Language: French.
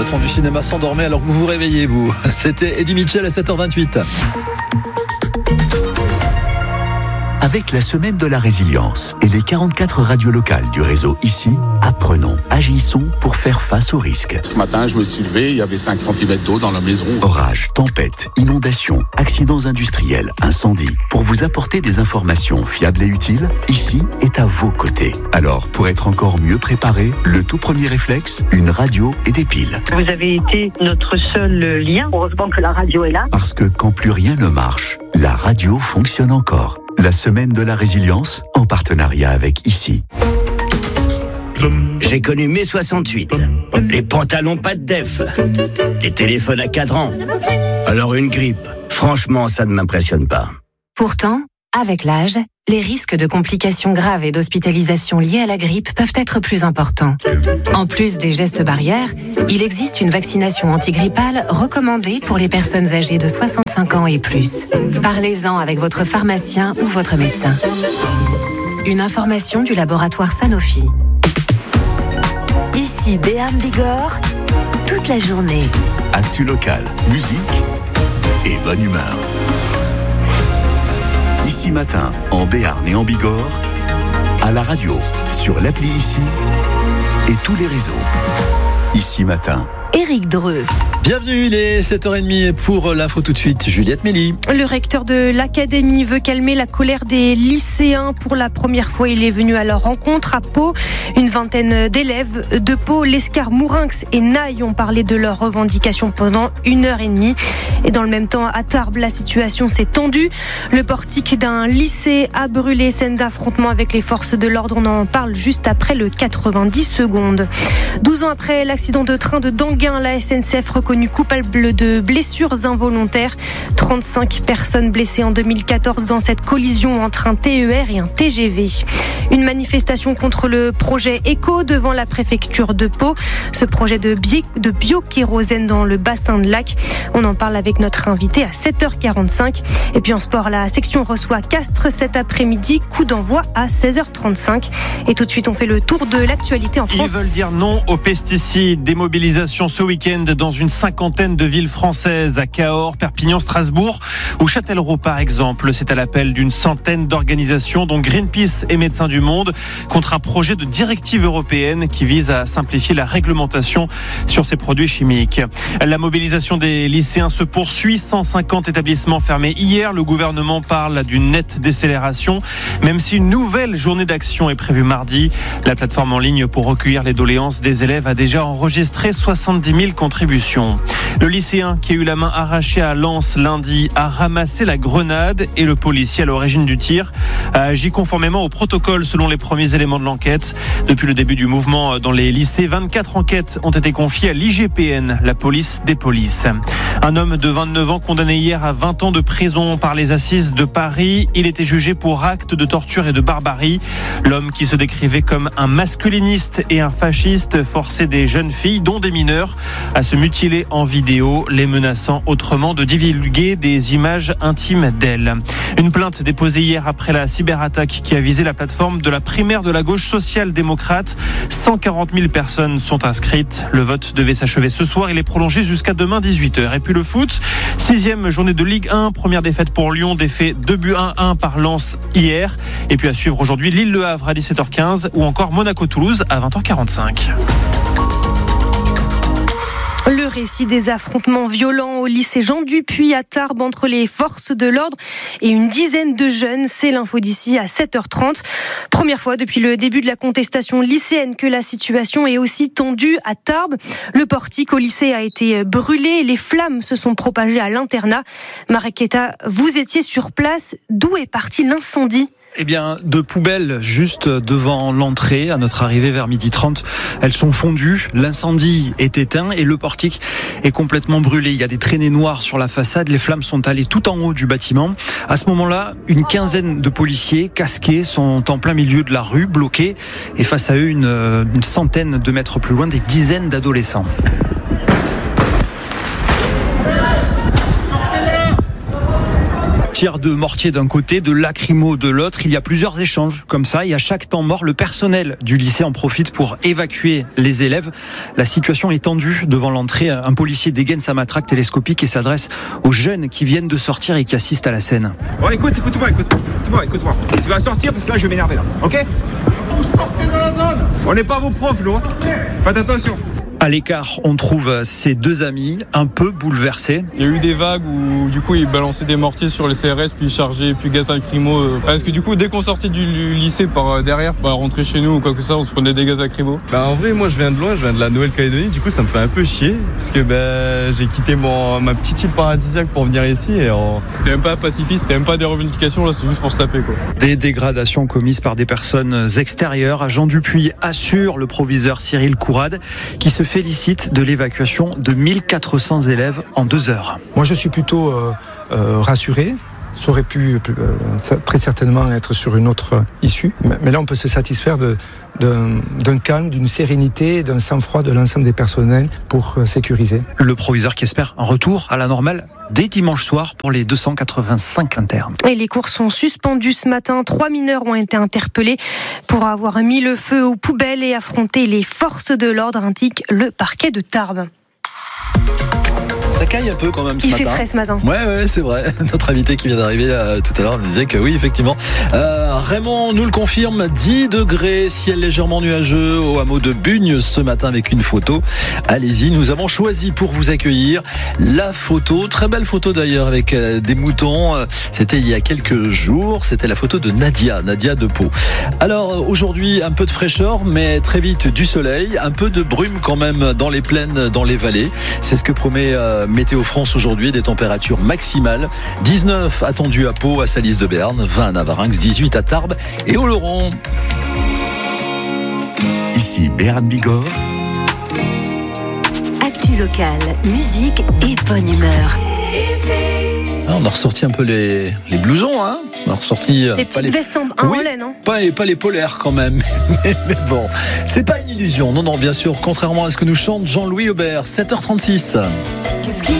patron du cinéma s'endormait alors que vous vous réveillez, vous. C'était Eddie Mitchell à 7h28. Avec la semaine de la résilience et les 44 radios locales du réseau ICI, apprenons, agissons pour faire face aux risques. Ce matin, je me suis levé, il y avait 5 cm d'eau dans la maison. Orages, tempêtes, inondations, accidents industriels, incendies. Pour vous apporter des informations fiables et utiles, ICI est à vos côtés. Alors, pour être encore mieux préparé, le tout premier réflexe, une radio et des piles. Vous avez été notre seul lien. Heureusement que la radio est là. Parce que quand plus rien ne marche, la radio fonctionne encore. La semaine de la résilience, en partenariat avec ICI. J'ai connu mai 68. Les pantalons pas de def. Les téléphones à cadran. Alors une grippe, franchement, ça ne m'impressionne pas. Pourtant, avec l'âge, les risques de complications graves et d'hospitalisation liées à la grippe peuvent être plus importants. En plus des gestes barrières, il existe une vaccination antigrippale recommandée pour les personnes âgées de 65 ans et plus. Parlez-en avec votre pharmacien ou votre médecin. Une information du laboratoire Sanofi. Ici Béarn Bigorre, toute la journée. Actu local, musique et bonne humeur. Ici matin, en Béarn et en Bigorre, à la radio, sur l'appli ICI et tous les réseaux. Ici matin. Éric Dreux. Bienvenue, il est 7h30 pour l'info tout de suite. Juliette Méli. Le recteur de l'académie veut calmer la colère des lycéens. Pour la première fois, il est venu à leur rencontre à Pau. Une vingtaine d'élèves de Pau, l'Escar, Mourinx et Naï ont parlé de leurs revendications pendant 1h30. Et dans le même temps, à Tarbes, la situation s'est tendue. Le portique d'un lycée a brûlé, scène d'affrontement avec les forces de l'ordre. On en parle juste après le 90 secondes. 12 ans après l'accident de train de Danguin, la SNCF reconnue coupable de blessures involontaires. 35 personnes blessées en 2014 dans cette collision entre un TER et un TGV. Une manifestation contre le projet Eco devant la préfecture de Pau. Ce projet de biokérosène dans le bassin de Lac. On en parle avec notre invité à 7h45. Et puis en sport, la section reçoit Castres cet après-midi. Coup d'envoi à 16h35. Et tout de suite, on fait le tour de l'actualité en France. Ils veulent dire non aux pesticides. Des mobilisations ce week-end dans une cinquantaine de villes françaises, à Cahors, Perpignan, Strasbourg ou Châtellerault par exemple. C'est à l'appel d'une centaine d'organisations dont Greenpeace et Médecins du Monde contre un projet de directive européenne qui vise à simplifier la réglementation sur ces produits chimiques. La mobilisation des lycéens se poursuit. 150 établissements fermés hier. Le gouvernement parle d'une nette décélération, même si une nouvelle journée d'action est prévue mardi. La plateforme en ligne pour recueillir les doléances des élèves a déjà enregistré 70 000 contributions. Le lycéen qui a eu la main arrachée à Lens lundi a ramassé la grenade et le policier à l'origine du tir a agi conformément au protocole selon les premiers éléments de l'enquête. Depuis le début du mouvement dans les lycées, 24 enquêtes ont été confiées à l'IGPN, la police des polices. Un homme de 29 ans condamné hier à 20 ans de prison par les assises de Paris. Il était jugé pour actes de torture et de barbarie. L'homme qui se décrivait comme un masculiniste et un fasciste forçait des jeunes filles, dont des mineurs, à se mutiler en vidéo, les menaçant autrement de divulguer des images intimes d'elles. Une plainte déposée hier après la cyberattaque qui a visé la plateforme de la primaire de la gauche social-démocrate. 140 000 personnes sont inscrites. Le vote devait s'achever ce soir. Il est prolongé jusqu'à demain 18h. Et puis le foot, 6e journée de Ligue 1. Première défaite pour Lyon, défait 2-1 par Lens hier. Et puis à suivre aujourd'hui Lille-Le Havre à 17h15 ou encore Monaco-Toulouse à 20h45. Le récit des affrontements violents au lycée Jean Dupuy à Tarbes entre les forces de l'ordre et une dizaine de jeunes. C'est l'info d'ici à 7h30. Première fois depuis le début de la contestation lycéenne que la situation est aussi tendue à Tarbes. Le portique au lycée a été brûlé. Les flammes se sont propagées à l'internat. Mareketa, vous étiez sur place. D'où est parti l'incendie ? Eh bien, de poubelles juste devant l'entrée, à notre arrivée vers 12h30. Elles sont fondues, l'incendie est éteint et le portique est complètement brûlé. Il y a des traînées noires sur la façade, les flammes sont allées tout en haut du bâtiment. À ce moment-là, une quinzaine de policiers casqués sont en plein milieu de la rue, bloqués. Et face à eux, une centaine de mètres plus loin, des dizaines d'adolescents. tirs de mortier d'un côté, de lacrymo de l'autre. Il y a plusieurs échanges comme ça et à chaque temps mort, le personnel du lycée en profite pour évacuer les élèves. La situation est tendue devant l'entrée. Un policier dégaine sa matraque télescopique et s'adresse aux jeunes qui viennent de sortir et qui assistent à la scène. Bon, écoute-moi. Tu vas sortir parce que là, je vais m'énerver là, ok ? Vous sortez de la zone. On n'est pas vos profs, nous. Faites attention. À l'écart, on trouve ses deux amis un peu bouleversés. Il y a eu des vagues où du coup ils balançaient des mortiers sur les CRS, puis ils chargeaient, puis gaz lacrymo. Parce que du coup dès qu'on sortait du lycée par derrière, rentrer chez nous ou quoi que ça, on se prenait des gaz lacrymo. En vrai, moi je viens de loin, je viens de la Nouvelle-Calédonie, du coup ça me fait un peu chier, parce que j'ai quitté ma petite île paradisiaque pour venir ici et C'était même pas pacifiste, c'était même pas des revendications, là c'est juste pour se taper quoi. Des dégradations commises par des personnes extérieures. Jean Dupuis assure le proviseur Cyril Courade qui se félicite de l'évacuation de 1400 élèves en 2 heures. Moi je suis plutôt rassuré. Ça aurait pu très certainement être sur une autre issue. Mais là on peut se satisfaire d'un calme, d'une sérénité, d'un sang-froid de l'ensemble des personnels pour sécuriser. Le proviseur qui espère un retour à la normale dès dimanche soir pour les 285 internes. Et les cours sont suspendus ce matin. 3 mineurs ont été interpellés pour avoir mis le feu aux poubelles et affronté les forces de l'ordre, indique le parquet de Tarbes. Ça caille un peu quand même ce matin. Il fait frais ce matin. Ouais, c'est vrai. Notre invité qui vient d'arriver tout à l'heure me disait que oui, effectivement. Raymond nous le confirme, 10 degrés, ciel légèrement nuageux au hameau de Bugnes ce matin avec une photo. Allez-y, nous avons choisi pour vous accueillir la photo, très belle photo d'ailleurs avec des moutons. C'était il y a quelques jours, c'était la photo de Nadia de Pau. Alors aujourd'hui, un peu de fraîcheur, mais très vite du soleil, un peu de brume quand même dans les plaines, dans les vallées. C'est ce que promet Météo France aujourd'hui, des températures maximales. 19 attendues à Pau, à Salis de Berne, 20 à Navarinx, 18 à Tarbes et au Laurent. Ici Béarn Bigorre. Actu locale, musique et bonne humeur. On a ressorti un peu les blousons, hein. On a ressorti les petites vestes en laine, hein. Pas les polaires quand même. mais bon, c'est pas une illusion. Non, bien sûr, contrairement à ce que nous chante Jean-Louis Aubert. 7h36. Qu'est-ce qui